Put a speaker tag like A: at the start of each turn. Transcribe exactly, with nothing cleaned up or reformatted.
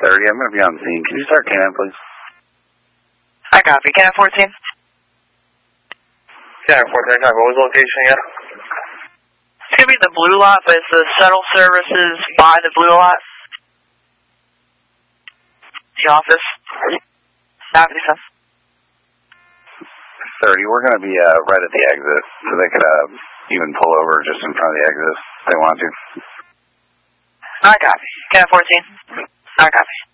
A: thirty, I'm going to be on scene. Can you start K nine, please?
B: I copy. K nine fourteen.
C: K nine fourteen, what was the location again?
B: It's going to be the blue lot, but it's the shuttle services by the blue lot. The office. seventy-seven.
A: thirty, we're going to be uh, right at the exit, so they could uh, even pull over just in front of the exit if they want to.
B: I copy. K nine fourteen. I copy.